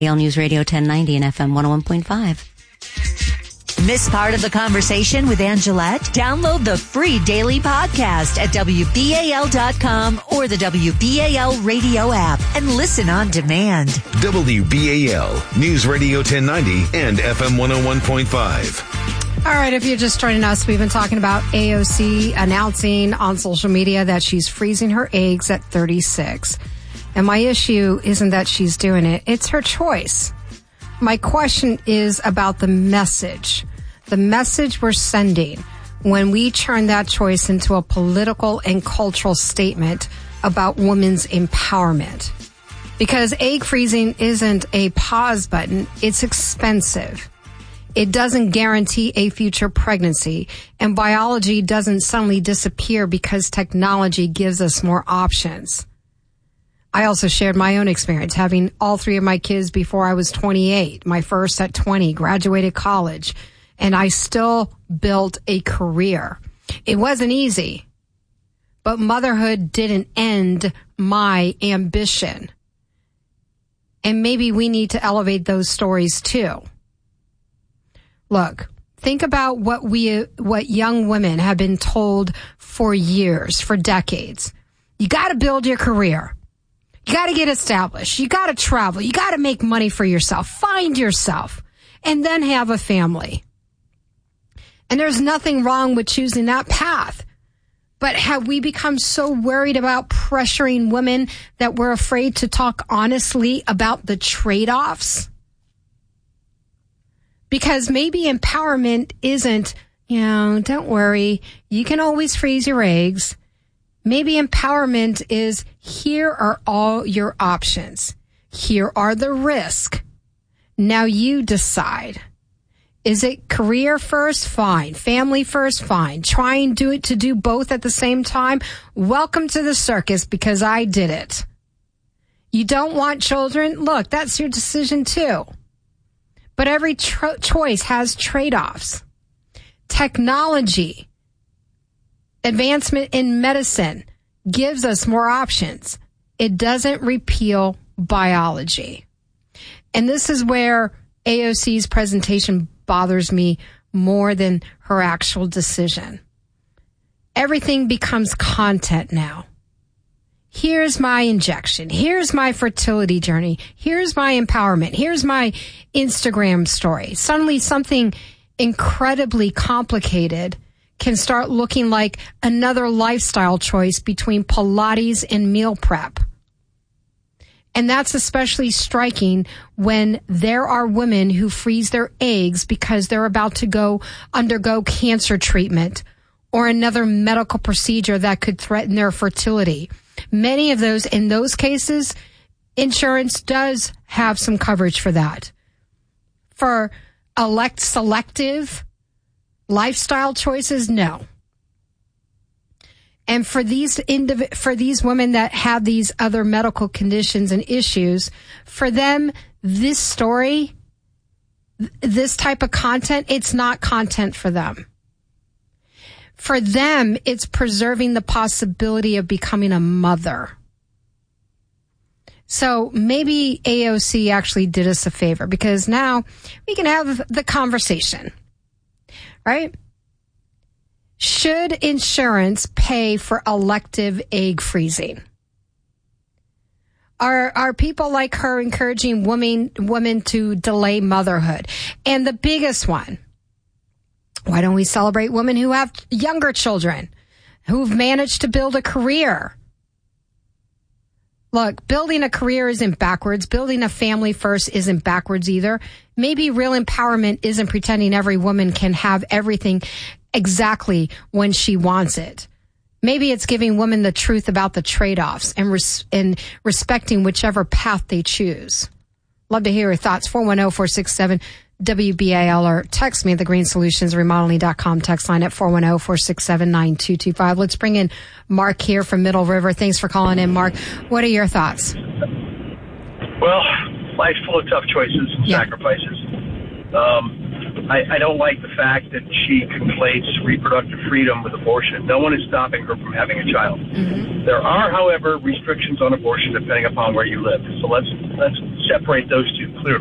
News Radio 1090 and FM 101.5. Miss part of the conversation with Angelette? Download the free daily podcast at WBAL.com or the WBAL radio app and listen on demand. WBAL News Radio 1090 and FM 101.5. All right, if you're just joining us, we've been talking about AOC announcing on social media that she's freezing her eggs at 36. And my issue isn't that she's doing it. It's her choice. My question is about the message we're sending when we turn that choice into a political and cultural statement about women's empowerment. Because egg freezing isn't a pause button. It's expensive. It doesn't guarantee a future pregnancy, and biology doesn't suddenly disappear because technology gives us more options. I also shared my own experience having all three of my kids before I was 28, my first at 20, graduated college, and I still built a career. It wasn't easy, but motherhood didn't end my ambition. And maybe we need to elevate those stories too. Look, think about what young women have been told for years, for decades. You got to build your career. You got to get established. You got to travel. You got to make money for yourself. Find yourself. And then have a family. And there's nothing wrong with choosing that path. But have we become so worried about pressuring women that we're afraid to talk honestly about the trade-offs? Because maybe empowerment isn't, don't worry, you can always freeze your eggs. Maybe empowerment is, here are all your options. Here are the risks. Now you decide. Is it career first? Fine. Family first? Fine. Try and do it to do both at the same time? Welcome to the circus, because I did it. You don't want children? Look, that's your decision too. But every choice has trade-offs. Technology, advancement in medicine gives us more options. It doesn't repeal biology. And this is where AOC's presentation bothers me more than her actual decision. Everything becomes content now. Here's my injection. Here's my fertility journey. Here's my empowerment. Here's my Instagram story. Suddenly something incredibly complicated can start looking like another lifestyle choice between Pilates and meal prep. And that's especially striking when there are women who freeze their eggs because they're about to undergo cancer treatment or another medical procedure that could threaten their fertility. Many of those, in those cases, insurance does have some coverage for that. For selective lifestyle choices, no. And for these women that have these other medical conditions and issues, for them, this story, this type of content, it's not content for them. For them, it's preserving the possibility of becoming a mother. So maybe AOC actually did us a favor, because now we can have the conversation, right? Should insurance pay for elective egg freezing? Are people like her encouraging women to delay motherhood? And the biggest one, why don't we celebrate women who have younger children, who've managed to build a career? Look, building a career isn't backwards. Building a family first isn't backwards either. Maybe real empowerment isn't pretending every woman can have everything exactly when she wants it. Maybe it's giving women the truth about the trade-offs and respecting whichever path they choose. Love to hear your thoughts. 410-467-WBAL or text me at thegreensolutions.remodeling.com text line at 410-467-9225. Let's bring in Mark here from Middle River. Thanks for calling in, Mark. What are your thoughts? Well, life's full of tough choices and sacrifices. I don't like the fact that she conflates reproductive freedom with abortion. No one is stopping her from having a child. Mm-hmm. There are, however, restrictions on abortion depending upon where you live. So let's separate those two clearly.